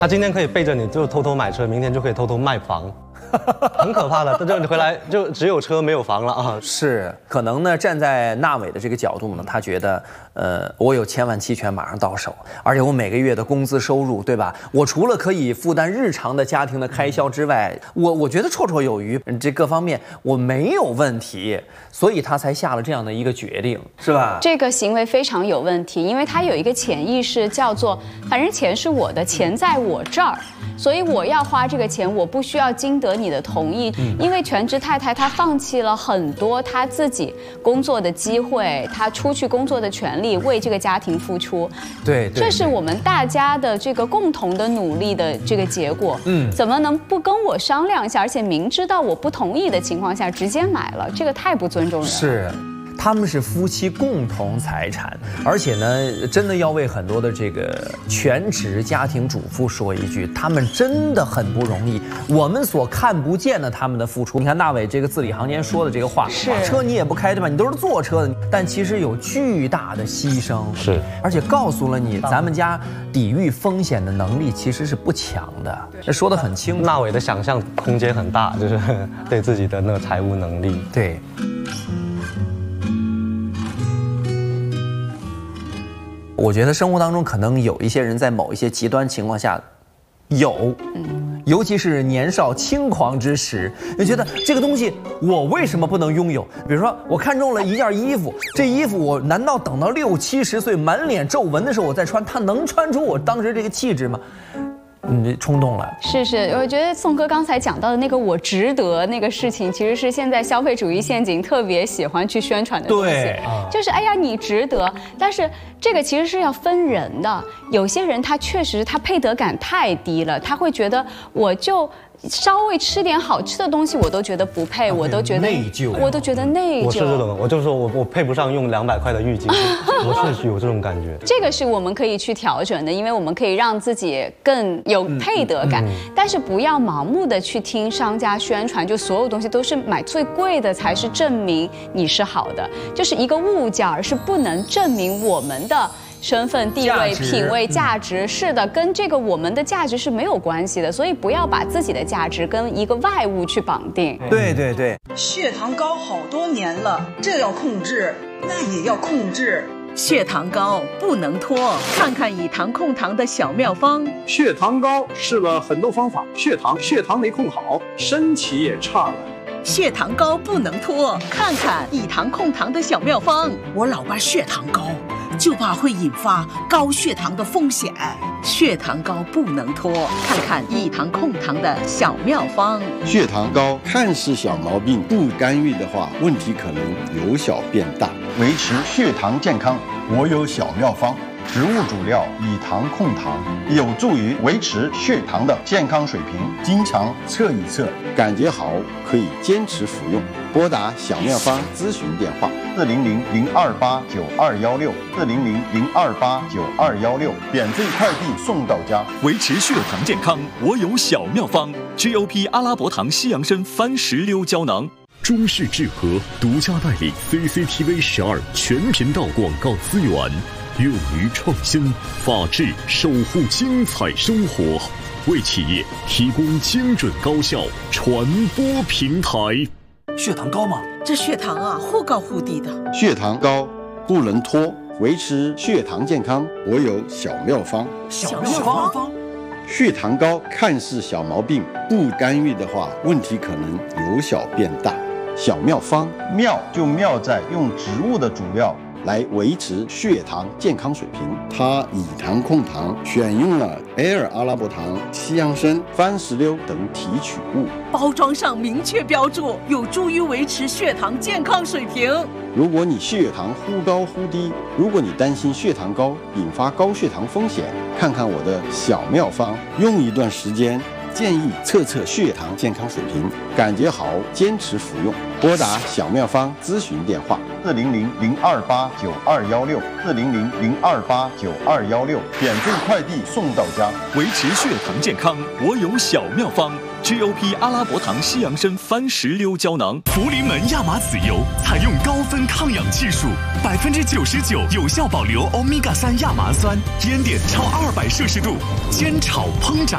他今天可以背着你就偷偷买车，明天就可以偷偷卖房。很可怕的，就你回来就只有车没有房了啊！ 是，可能呢，站在纳伟的这个角度呢，他觉得，我有千万期权马上到手，而且我每个月的工资收入，对吧？我除了可以负担日常的家庭的开销之外，我觉得绰绰有余，这各方面我没有问题，所以他才下了这样的一个决定，是吧？ 这个行为非常有问题，因为他有一个潜意识叫做，反正钱是我的，钱在我这儿。所以我要花这个钱，我不需要经得你的同意，因为全职太太她放弃了很多她自己工作的机会，她出去工作的权利，为这个家庭付出。 对， 这是我们大家的这个共同的努力的这个结果。怎么能不跟我商量一下？而且明知道我不同意的情况下直接买了，这个太不尊重人了。 是。他们是夫妻共同财产，而且呢，真的要为很多的这个全职家庭主妇说一句，他们真的很不容易。我们所看不见的他们的付出，你看大伟这个字里行间说的这个话，车你也不开对吧？你都是坐车的，但其实有巨大的牺牲， 是， 而且告诉了你，咱们家抵御风险的能力其实是不强的，这说得很清楚。 纳伟的想象空间很大，就是对自己的那个财务能力， 对。我觉得生活当中可能有一些人在某一些极端情况下尤其是年少轻狂之时，你觉得这个东西我为什么不能拥有？比如说我看中了一件衣服，这衣服我难道等到60、70岁满脸皱纹的时候我再穿，它能穿出我当时这个气质吗？你冲动了。 是，我觉得宋哥刚才讲到的那个我值得那个事情，其实是现在消费主义陷阱特别喜欢去宣传的东西。对，就是哎呀你值得，但是这个其实是要分人的。有些人他确实他配得感太低了，他会觉得我就稍微吃点好吃的东西我都觉得不配，我都觉得内疚，我都觉得内疚。 我是这种，我就是说我配不上用200块的浴巾，我是有这种感觉。 这个是我们可以去调整的，因为我们可以让自己更有配得感，但是不要盲目的去听商家宣传，就所有东西都是买最贵的才是证明你是好的，就是一个物件是不能证明我们的身份、地位、品味、价值，是的，跟这个我们的价值是没有关系的，所以不要把自己的价值跟一个外物去绑定。 对， 血糖高好多年了，这要控制，那也要控制。 血糖高不能拖，看看以糖控糖的小妙方。 血糖高试了很多方法，血糖没控好，身体也差了。 血糖高不能拖，看看以糖控糖的小妙方。 我老爸血糖高，就怕会引发高血糖的风险。 血糖高不能拖，看看以糖控糖的小妙方。 血糖高看似小毛病，不干预的话，问题可能由小变大。维持血糖健康，我有小妙方。植物主料以糖控糖，有助于维持血糖的健康水平。经常测一测，感觉好可以坚持服用。拨打小妙方咨询电话400-028-9216，400-028-9216，免费快递送到家。 维持血糖健康，我有小妙方 ，GOP 阿拉伯糖西洋参番石榴胶囊。 中式智和独家代理 CCTV 12全频道广告资源，勇于创新，法治守护精彩生活，为企业提供精准高效传播平台。 血糖高吗？这血糖啊，忽高忽低的。 血糖高不能拖，维持血糖健康，我有小妙方。 小妙方。 血糖高看似小毛病，不干预的话，问题可能由小变大。小妙方，妙就妙在用植物的主料来维持血糖健康水平。它以糖控糖，选用了Air阿拉伯糖、西洋参、番石榴等提取物， 包装上明确标注，有助于维持血糖健康水平。 如果你血糖忽高忽低，如果你担心血糖高引发高血糖风险，看看我的小妙方，用一段时间，建议测测血糖健康水平，感觉好坚持服用。拨打小妙方咨询电话400-028-9216，400-028-9216，免费快递送到家。 维持血糖健康，我有小妙方 ，GOP 阿拉伯糖西洋参番石榴胶囊。福临门亚麻籽油采用高分抗氧技术，99%有效保留欧米伽3亚麻酸，烟点超200摄氏度，煎炒烹炸